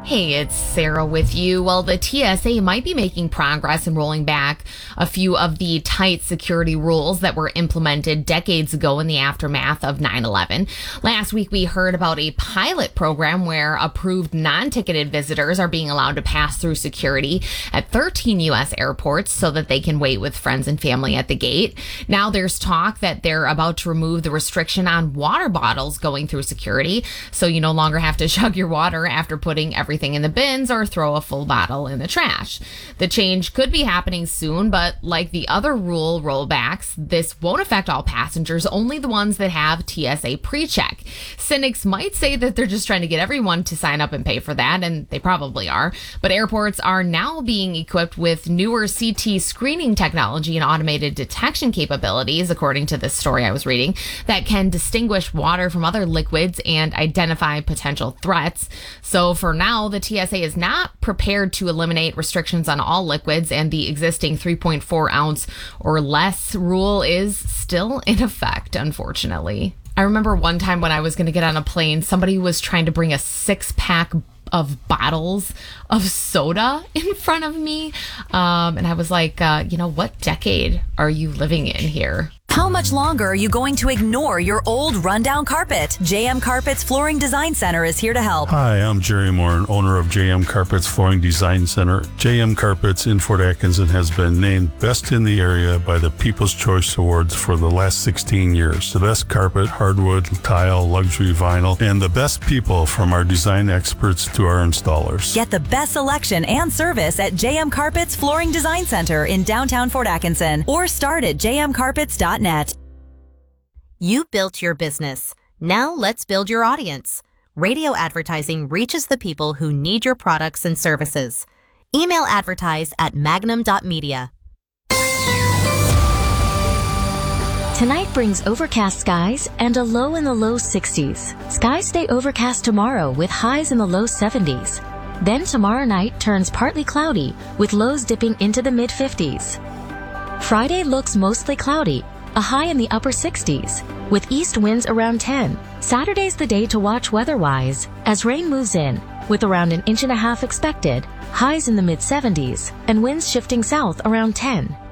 Hey, it's Sarah with you. Well, the TSA might be making progress in rolling back a few of the tight security rules that were implemented decades ago in the aftermath of 9/11. Last week, we heard about a pilot program where approved non-ticketed visitors are being allowed to pass through security at 13 U.S. airports so that they can wait with friends and family at the gate. Now there's talk that they're about to remove the restriction on water bottles going through security, so you no longer have to chug your water after putting everything in the bins or throw a full bottle in the trash. The change could be happening soon, but like the other rule rollbacks, this won't affect all passengers, only the ones that have TSA PreCheck. Cynics might say that they're just trying to get everyone to sign up and pay for that, and they probably are. But airports are now being equipped with newer CT screening technology and automated detection capabilities, according to this story I was reading, that can distinguish water from other liquids and identify potential threats. So for now, the TSA is not prepared to eliminate restrictions on all liquids, and the existing 3.4 ounce or less rule is still in effect, unfortunately. I remember one time when I was going to get on a plane, somebody was trying to bring a 6-pack of bottles of soda in front of me. And I was like, what decade are you living in here? How much longer are you going to ignore your old rundown carpet? JM Carpets Flooring Design Center is here to help. Hi, I'm Jerry Moore, owner of JM Carpets Flooring Design Center. JM Carpets in Fort Atkinson has been named Best in the Area by the People's Choice Awards for the last 16 years. The best carpet, hardwood, tile, luxury vinyl, and the best people from our design experts to our installers. Get the best selection and service at JM Carpets Flooring Design Center in downtown Fort Atkinson, or start at jmcarpets.net. You built your business. Now let's build your audience. Radio advertising reaches the people who need your products and services. Email advertise at magnum.media. Tonight brings overcast skies and a low in the low 60s. Skies stay overcast tomorrow with highs in the low 70s. Then tomorrow night turns partly cloudy with lows dipping into the mid 50s. Friday looks mostly cloudy, a high in the upper 60s, with east winds around 10. Saturday's the day to watch weather-wise, as rain moves in, with around 1.5 inches expected, highs in the mid 70s, and winds shifting south around 10.